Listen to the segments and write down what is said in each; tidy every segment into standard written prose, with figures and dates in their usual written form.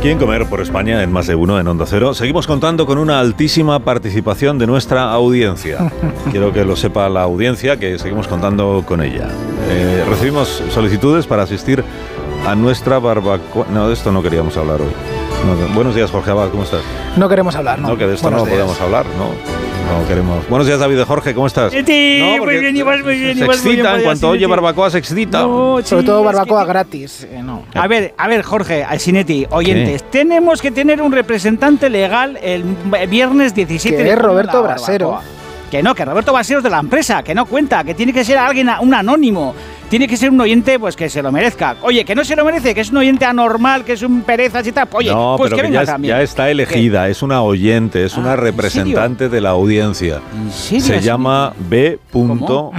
Aquí en Comer por España, en Más de Uno, en Onda Cero, seguimos contando con una altísima participación de nuestra audiencia. Quiero que lo sepa la audiencia, que seguimos contando con ella. Recibimos solicitudes para asistir a nuestra barbacoa. No, de esto no queríamos hablar hoy. No, buenos días, Jorge Abad, ¿cómo estás? No queremos hablar, ¿no? No, que de esto no podemos hablar, ¿no? No queremos. Buenos días, David de Jorge, ¿cómo estás? Sí, no, muy bien, igual, muy bien. Se excita, en cuanto oye barbacoa se excita. No, sobre todo barbacoa gratis. No. A ver, Jorge, Alsinetti, oyentes, tenemos que tener un representante legal el viernes 17 de Que es junio Roberto en la Brasero. barbacoa. Que no, que Roberto Brasero es de la empresa, que no cuenta, que tiene que ser alguien, un anónimo. Tiene que ser un oyente pues que se lo merezca. Oye, que no se lo merece, que es un oyente anormal, que es un perezas y tal. Oye, no, pues pero que venga ya, también. ya está elegida, ¿Qué? es una oyente, es una representante de la audiencia. ¿En serio? Se llama B.M.J.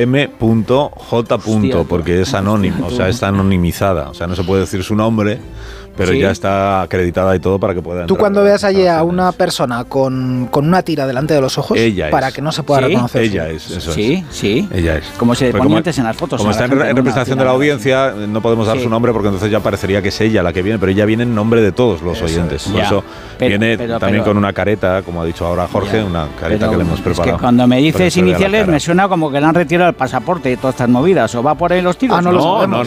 Hostia, porque es anónimo, o sea, está anonimizada. O sea, no se puede decir su nombre, pero ¿Sí? ya está acreditada y todo para que pueda entrar. Tú cuando veas allí a una persona con una tira delante de los ojos, ella para es. que no se pueda ¿Sí? reconocer. Ella es, eso Sí, es. sí. Ella es. Como se Pero ponía antes en las fotos. Como a la está en gente con una representación de tira la así. audiencia, no podemos dar Sí. su nombre porque entonces ya parecería que es ella la que viene, pero ella viene en nombre de todos los oyentes. Por Ya. eso viene también con una careta, como ha dicho ahora Jorge, Ya. una careta Pero que le hemos preparado. Es que cuando me para que dices se vea la iniciales cara. me suena como que le han retirado el pasaporte y todas estas movidas. ¿O va por ahí los tiros? Ah, no lo No, sabemos.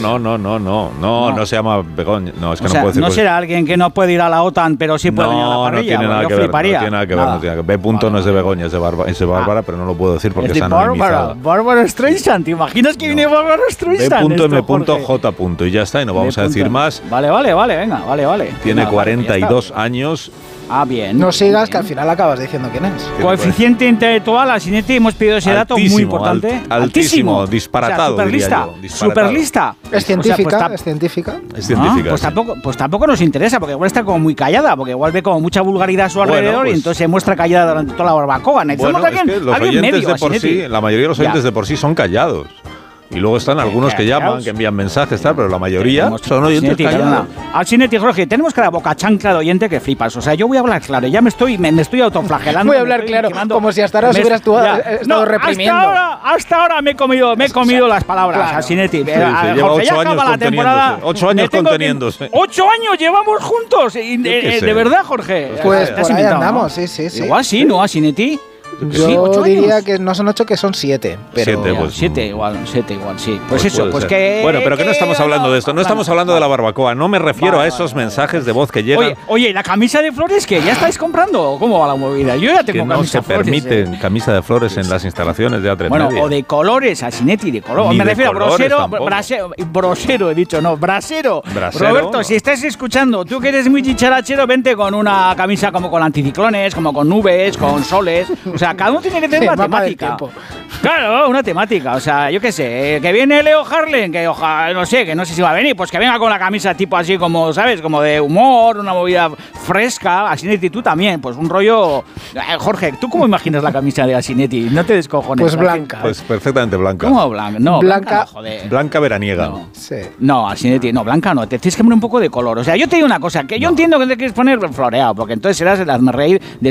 no se llama Begoña. No, es que O no sea, puede decir no cosas. será alguien que no puede ir a la OTAN, pero sí puede venir a la parrilla. No tiene nada yo que ver. fliparía. No tiene nada que ver. Nada. No tiene nada que ver. B. no es de Begoña, es de Bárbara, pero no lo puedo decir porque Es de está anonimizada. Bárbara Streisand. ¿Te imaginas que viene Bárbara Streisand? B.M.J. Y ya está, y no vamos a decir más. Vale, venga, vale. Tiene Venga, 42 años. Ah, bien. No sigas, que al final acabas diciendo quién es. Coeficiente intelectual, Alsinetti, hemos pedido ese dato muy importante. Altísimo, disparatado, O sea, diría yo, disparatado. superlista. Es científica, O sea, es científica. Es científica. Pues tampoco nos interesa, porque igual está como muy callada, porque igual ve como mucha vulgaridad a su alrededor pues, y entonces se muestra callada durante toda la barbacoa. Necesitamos Bueno, es que los alguien oyentes medio, de por Alsinetti. sí, la mayoría de los oyentes de por sí son callados. Y luego están algunos que llaman, que envían mensajes, tal, pero la mayoría son oyentes callados. Alsinetti, Jorge, tenemos que la boca chancla de oyente que flipas. O sea, yo voy a hablar claro, ya me estoy autoflagelando. Voy a hablar claro, como si hasta ahora se hubiera estado reprimiendo. Hasta ahora me he comido las palabras, Claro. Alsinetti. Lleva Jorge, ya 8 acaba años la temporada. 8 años conteniéndose. 8 años llevamos juntos. De verdad, Jorge. Pues Te has por ahí inventado, andamos, ¿no? sí. Igual sí, ¿no, Alsinetti? Sí, Yo 8 diría años. que no son 8, que son 7. Pero 7, pues. 7 igual, sí. Pues eso, puede pues ser. que... Bueno, pero que no estamos hablando de esto, no estamos hablando de la barbacoa, no me refiero a esos mensajes de voz que llegan. Oye, ¿la camisa de flores que ya estáis comprando? ¿Cómo va la movida? Yo ya Que tengo no camisa se de flores. permiten camisa de flores en las instalaciones de A3 Bueno, Media. o de colores, Alsinetti, de color. Ni Me de refiero a colores tampoco. brasero, he dicho, no, brasero. Brasero, Roberto, no. si estás escuchando, tú que eres muy chicharachero, vente con una camisa como con anticiclones, como con nubes, con soles. O sea, cada uno tiene que tener Sí, una mapa del temática. tiempo. Claro, una temática. O sea, yo qué sé, que viene Leo Harlem, que ojalá, no sé si va a venir, pues que venga con la camisa tipo así como, ¿sabes? Como de humor, una movida fresca. Alsinetti, tú también, pues un rollo... Jorge, ¿tú cómo imaginas la camisa de Alsinetti? No te descojones. Pues blanca. Pues perfectamente blanca. ¿Cómo blanca? No, Blanca. no, joder. Blanca veraniega. No. Sí. No, Alsinetti, no, blanca no, te tienes que poner un poco de color. O sea, yo te digo una cosa, que yo entiendo que te quieres poner floreado, porque entonces serás el hazme reír de